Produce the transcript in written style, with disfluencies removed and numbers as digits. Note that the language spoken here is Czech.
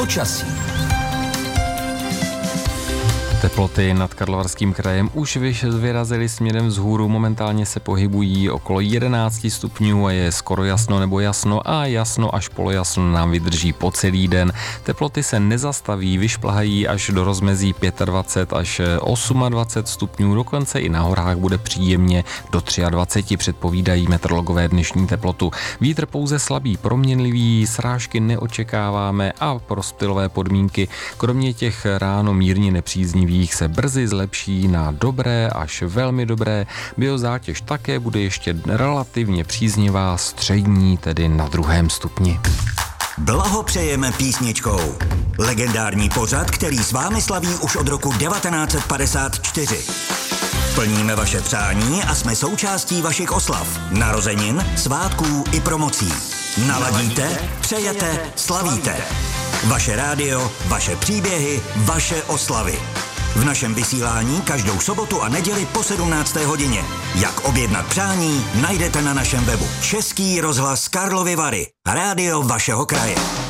Počasí. Teploty nad Karlovarským krajem už vyrazily směrem vzhůru, momentálně se pohybují okolo 11 stupňů a je skoro jasno nebo jasno a jasno až polojasno nám vydrží po celý den. Teploty se nezastaví, vyšplhají až do rozmezí 25 až 28 stupňů, dokonce i na horách bude příjemně do 23, předpovídají meteorologové dnešní teplotu. Vítr pouze slabý, proměnlivý, srážky neočekáváme a rozptylové podmínky, kromě těch ráno mírně nepříznivých, se brzy zlepší na dobré až velmi dobré. Biozátěž také bude ještě relativně příznivá, střední, tedy na 2. stupni. Blahopřejeme písničkou. Legendární pořad, který s vámi slaví už od roku 1954. Plníme vaše přání a jsme součástí vašich oslav, narozenin, svátků i promocí. Naladíte, přejete, slavíte. Vaše rádio, vaše příběhy, vaše oslavy. V našem vysílání každou sobotu a neděli po 17. hodině. Jak objednat přání, najdete na našem webu. Český rozhlas Karlovy Vary. Rádio vašeho kraje.